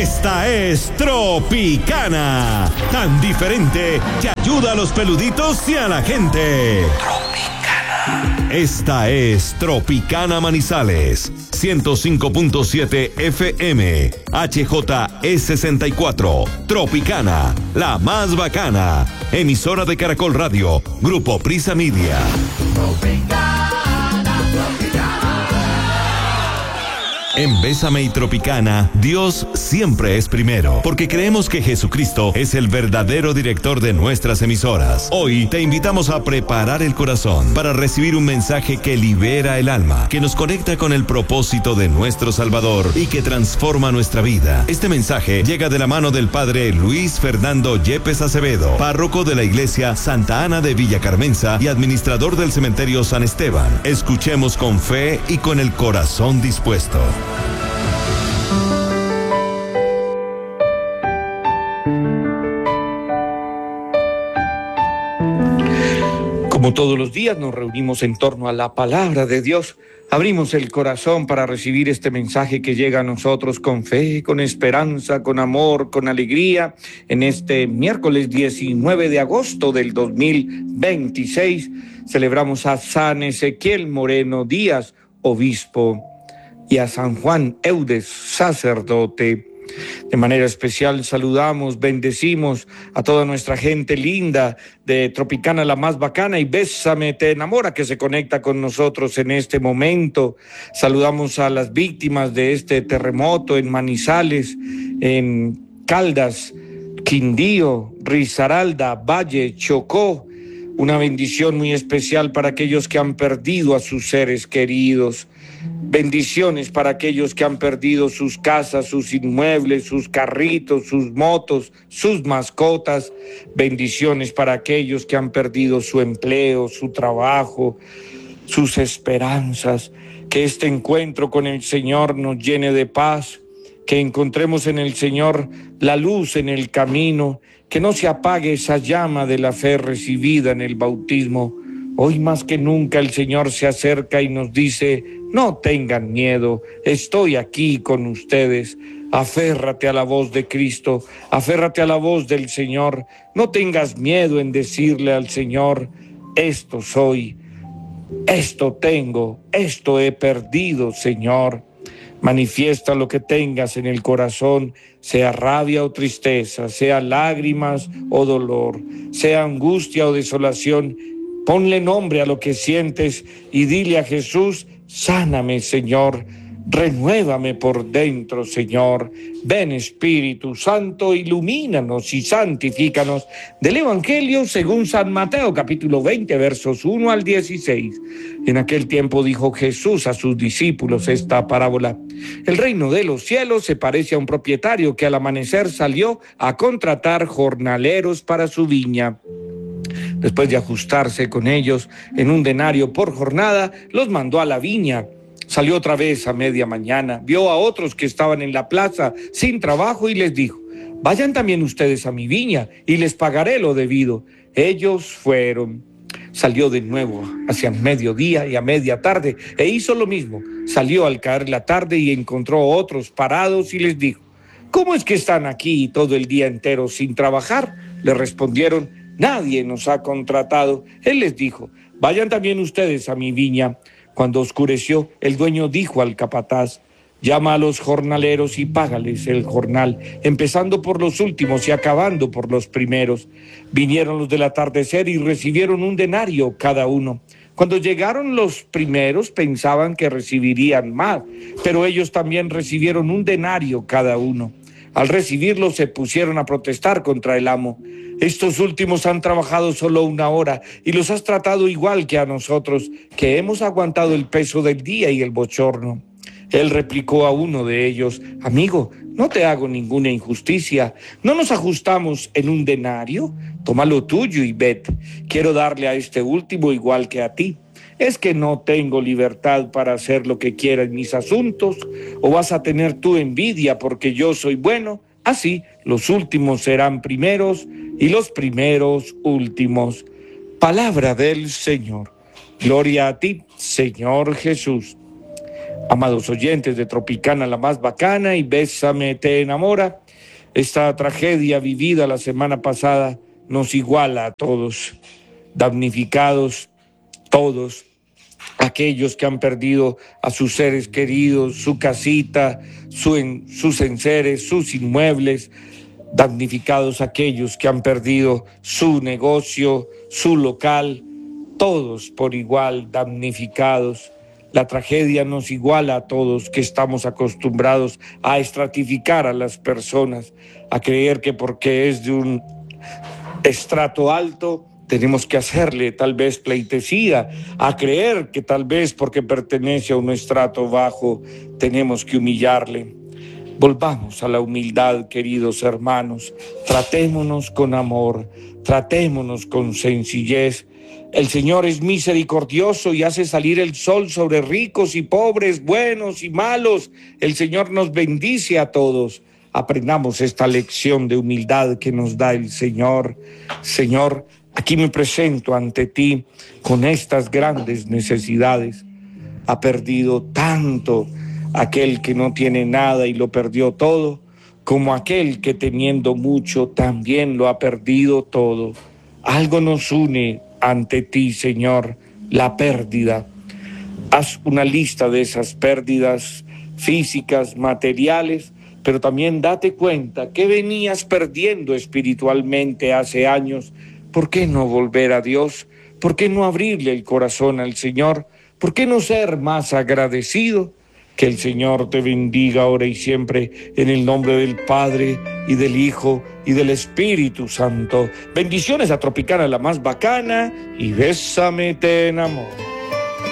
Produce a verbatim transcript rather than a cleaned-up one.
Esta es Tropicana, tan diferente que ayuda a los peluditos y a la gente. Tropicana. Esta es Tropicana Manizales, ciento cinco punto siete F M, H J E sesenta y cuatro, Tropicana, la más bacana, emisora de Caracol Radio, Grupo Prisa Media. Tropicana, Tropicana. En Bésame y Tropicana, Dios siempre es primero, porque creemos que Jesucristo es el verdadero director de nuestras emisoras. Hoy te invitamos a preparar el corazón para recibir un mensaje que libera el alma, que nos conecta con el propósito de nuestro Salvador y que transforma nuestra vida. Este mensaje llega de la mano del Padre Luis Fernando Yepes Acevedo, párroco de la Iglesia Santa Ana de Villa Carmenza y administrador del Cementerio San Esteban. Escuchemos con fe y con el corazón dispuesto. Como todos los días nos reunimos en torno a la palabra de Dios, abrimos el corazón para recibir este mensaje que llega a nosotros con fe, con esperanza, con amor, con alegría, en este miércoles diecinueve de agosto del dos mil veintiséis. Celebramos a San Ezequiel Moreno Díaz, obispo, y a San Juan Eudes, sacerdote. De manera especial saludamos, bendecimos a toda nuestra gente linda de Tropicana, la más bacana, y Bésame te enamora, que se conecta con nosotros en este momento. Saludamos a las víctimas de este terremoto en Manizales, en Caldas, Quindío, Risaralda, Valle, Chocó. Una bendición muy especial para aquellos que han perdido a sus seres queridos. Bendiciones para aquellos que han perdido sus casas, sus inmuebles, sus carritos, sus motos, sus mascotas. Bendiciones para aquellos que han perdido su empleo, su trabajo, sus esperanzas. Que este encuentro con el Señor nos llene de paz, que encontremos en el Señor la luz en el camino, que no se apague esa llama de la fe recibida en el bautismo. Hoy más que nunca el Señor se acerca y nos dice: no tengan miedo, estoy aquí con ustedes. Aférrate a la voz de Cristo, aférrate a la voz del Señor. No tengas miedo en decirle al Señor: esto soy, esto tengo, esto he perdido, Señor. Manifiesta lo que tengas en el corazón, sea rabia o tristeza, sea lágrimas o dolor, sea angustia o desolación. Ponle nombre a lo que sientes y dile a Jesús: sáname, Señor, renuévame por dentro, Señor. Ven, Espíritu Santo, ilumínanos y santifícanos. Del Evangelio según San Mateo, capítulo veinte, versos uno al dieciséis. En aquel tiempo dijo Jesús a sus discípulos esta parábola: el reino de los cielos se parece a un propietario que al amanecer salió a contratar jornaleros para su viña. Después de ajustarse con ellos en un denario por jornada, los mandó a la viña. Salió otra vez a media mañana, vio a otros que estaban en la plaza sin trabajo y les dijo: vayan también ustedes a mi viña y les pagaré lo debido. Ellos fueron. Salió de nuevo hacia mediodía y a media tarde e hizo lo mismo. Salió al caer la tarde y encontró a otros parados y les dijo: ¿cómo es que están aquí todo el día entero sin trabajar? Le respondieron: nadie nos ha contratado. Él les dijo: vayan también ustedes a mi viña. Cuando oscureció, el dueño dijo al capataz: llama a los jornaleros y págales el jornal, empezando por los últimos y acabando por los primeros. Vinieron los del atardecer y recibieron un denario cada uno. Cuando llegaron los primeros pensaban que recibirían más, pero ellos también recibieron un denario cada uno. Al recibirlo se pusieron a protestar contra el amo: estos últimos han trabajado solo una hora y los has tratado igual que a nosotros, que hemos aguantado el peso del día y el bochorno. Él replicó a uno de ellos: amigo, no te hago ninguna injusticia. ¿No nos ajustamos en un denario? Toma lo tuyo y vete. Quiero darle a este último igual que a ti. ¿Es que no tengo libertad para hacer lo que quiera en mis asuntos? ¿O vas a tener tu envidia porque yo soy bueno? Así, los últimos serán primeros y los primeros últimos. Palabra del Señor. Gloria a ti, Señor Jesús. Amados oyentes de Tropicana, la más bacana, y Bésame te enamora, esta tragedia vivida la semana pasada nos iguala a todos, damnificados todos, aquellos que han perdido a sus seres queridos, su casita, su en, sus enseres, sus inmuebles, damnificados aquellos que han perdido su negocio, su local, todos por igual damnificados. La tragedia nos iguala a todos, que estamos acostumbrados a estratificar a las personas, a creer que porque es de un estrato alto tenemos que hacerle tal vez pleitesía, a creer que tal vez porque pertenece a un estrato bajo tenemos que humillarle. Volvamos a la humildad, queridos hermanos, tratémonos con amor, tratémonos con sencillez. El Señor es misericordioso y hace salir el sol sobre ricos y pobres, buenos y malos. El Señor nos bendice a todos. Aprendamos esta lección de humildad que nos da el Señor. Señor, aquí me presento ante ti con estas grandes necesidades. Ha perdido tanto aquel que no tiene nada y lo perdió todo, como aquel que teniendo mucho también lo ha perdido todo. Algo nos une ante ti, Señor, la pérdida. Haz una lista de esas pérdidas físicas, materiales, pero también date cuenta que venías perdiendo espiritualmente hace años. ¿Por qué no volver a Dios? ¿Por qué no abrirle el corazón al Señor? ¿Por qué no ser más agradecido? Que el Señor te bendiga ahora y siempre, en el nombre del Padre y del Hijo y del Espíritu Santo. Bendiciones a Tropicana, la más bacana, y Bésame te enamora.